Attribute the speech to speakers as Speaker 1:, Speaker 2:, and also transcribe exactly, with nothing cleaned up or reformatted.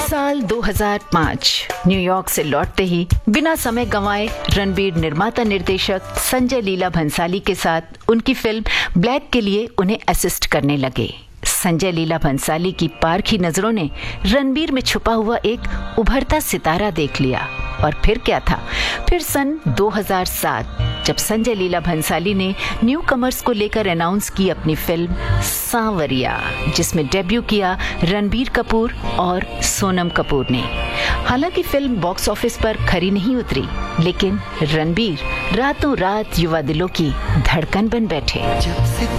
Speaker 1: साल दो हज़ार पाँच न्यूयॉर्क से लौटते ही बिना समय गंवाए रणबीर निर्माता निर्देशक संजय लीला भंसाली के साथ उनकी फिल्म ब्लैक के लिए उन्हें असिस्ट करने लगे। संजय लीला भंसाली की पारखी नजरों ने रणबीर में छुपा हुआ एक उभरता सितारा देख लिया। और फिर क्या था, फिर सन दो हज़ार सात जब संजय लीला भंसाली ने न्यू कमर्स को लेकर अनाउंस की अपनी फिल्म सांवरिया, जिसमें डेब्यू किया रणबीर कपूर और सोनम कपूर ने। हालांकि फिल्म बॉक्स ऑफिस पर खरी नहीं उतरी, लेकिन रणबीर रातों रात युवा दिलों की धड़कन बन बैठे।